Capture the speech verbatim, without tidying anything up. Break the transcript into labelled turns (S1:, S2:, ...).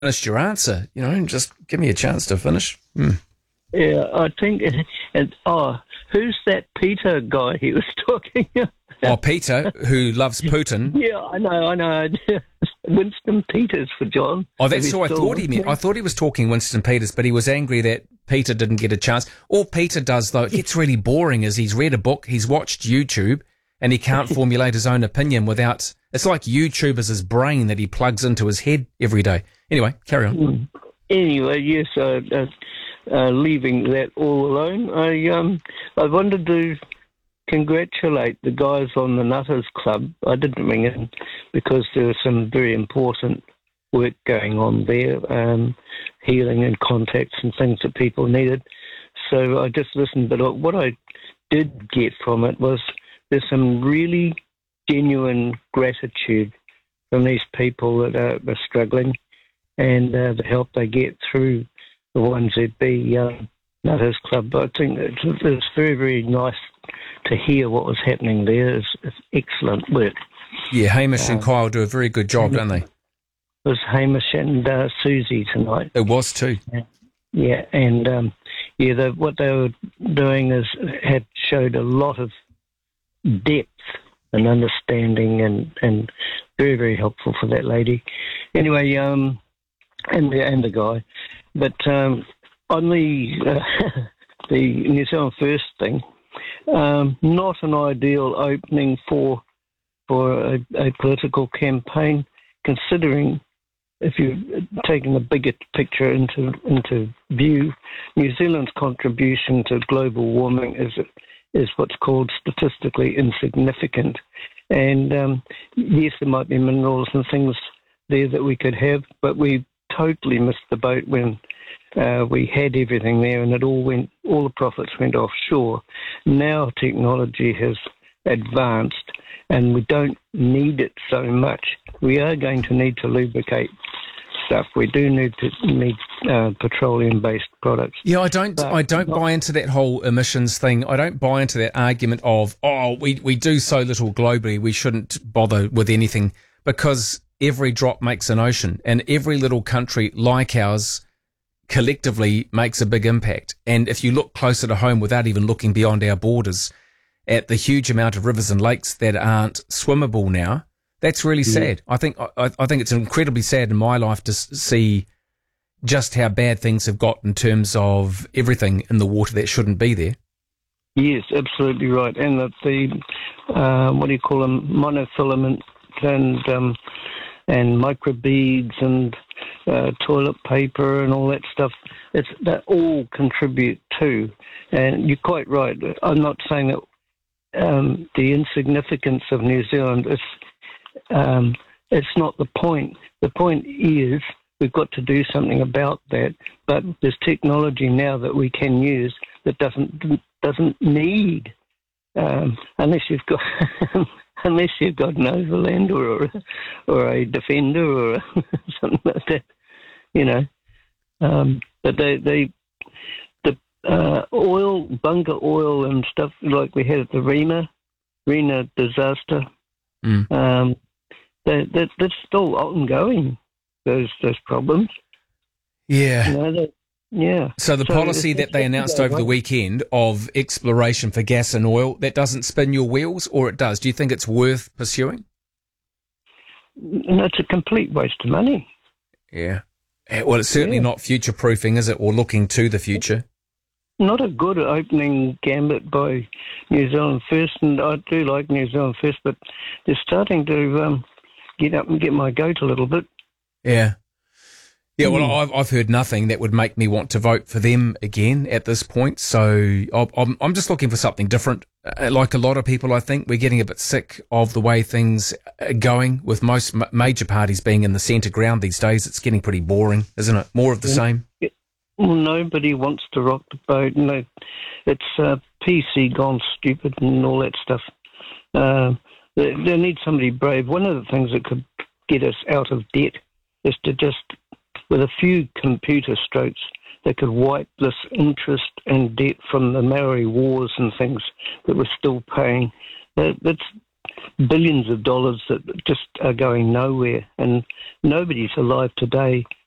S1: finished your answer. You know, just give me a chance to finish. Hmm.
S2: Yeah, I think, it, and oh, who's that Peter guy he was talking about?
S1: Oh, Peter, who loves Putin.
S2: Yeah, I know, I know. Winston Peters for John.
S1: Oh, that's who I thought he meant. I thought he was talking Winston Peters, but he was angry that Peter didn't get a chance. All Peter does, though, it gets really boring, is he's read a book, he's watched YouTube, and he can't formulate his own opinion without... It's like YouTube is his brain that he plugs into his head every day. Anyway, carry on.
S2: Anyway, yes, uh, uh, uh, leaving that all alone, I um, I wanted to congratulate the guys on the Nutters Club. I didn't ring in because there was some very important work going on there, um, healing and contacts and things that people needed. So I just listened, but what I did get from it was there's some really genuine gratitude from these people that are, are struggling, and uh, the help they get through the one Z B uh, Nutters Club. I think it's, it's very, very nice to hear what was happening there. It's, it's excellent work.
S1: Yeah, Hamish uh, and Kyle do a very good job, don't they?
S2: It was Hamish and uh, Susie tonight.
S1: It was too.
S2: Yeah, yeah and um, yeah, the, what they were doing is had showed a lot of depth and understanding, and, and very, very helpful for that lady. Anyway, um, and the and the guy, but um, on the uh, the New Zealand First thing, um, not an ideal opening for for a, a political campaign, considering if you're taking the bigger picture into into view, New Zealand's contribution to global warming is is what's called statistically insignificant. And um, yes, there might be minerals and things there that we could have, but we totally missed the boat when uh, we had everything there, and it all went, all the profits went offshore. Now technology has advanced, and we don't need it so much. We are going to need to lubricate stuff. We do need to need uh, petroleum-based products.
S1: Yeah, I don't. But I don't not, buy into that whole emissions thing. I don't buy into that argument of oh, we we do so little globally, we shouldn't bother with anything, because every drop makes an ocean, and every little country like ours collectively makes a big impact. And if you look closer to home, without even looking beyond our borders, at the huge amount of rivers and lakes that aren't swimmable now, that's really sad. Yeah. I think I, I think it's incredibly sad in my life to see just how bad things have got in terms of everything in the water that shouldn't be there.
S2: Yes, absolutely right. And that the uh, what do you call them, monofilament and um, and microbeads and uh, toilet paper and all that stuff. It's that all contribute to. And you're quite right. I'm not saying that um, the insignificance of New Zealand is. Um, it's not the point. The point is we've got to do something about that. But there's technology now that we can use that doesn't doesn't need um, unless you've got unless you've got an overlander or a, or a defender or a, something like that, you know. Um, but they they the uh, oil, bunker oil and stuff like we had at the Rena Rena disaster.
S1: Mm.
S2: Um, that, that that's still ongoing. Those those problems.
S1: Yeah.
S2: You know, that, yeah.
S1: So the so policy that they announced over the weekend of exploration for gas and oil, that doesn't spin your wheels, or it does? Do you think it's worth pursuing?
S2: No, it's a complete waste of money.
S1: Yeah. Well, it's certainly yeah. not future-proofing, is it, or looking to the future?
S2: Not a good opening gambit by New Zealand First, and I do like New Zealand First, but they're starting to um, get up and get my goat a little bit.
S1: Yeah. Yeah, well, mm. I've, I've heard nothing that would make me want to vote for them again at this point, so I'm, I'm just looking for something different. Like a lot of people, I think, we're getting a bit sick of the way things are going, with most major parties being in the centre ground these days. It's getting pretty boring, isn't it? More of the yeah. same.
S2: Yeah. Well, nobody wants to rock the boat. No, it's uh, P C gone stupid and all that stuff. Uh, they, they need somebody brave. One of the things that could get us out of debt is to just, with a few computer strokes, they could wipe this interest and debt from the Maori wars and things that we're still paying. That, that's billions of dollars that just are going nowhere, and nobody's alive today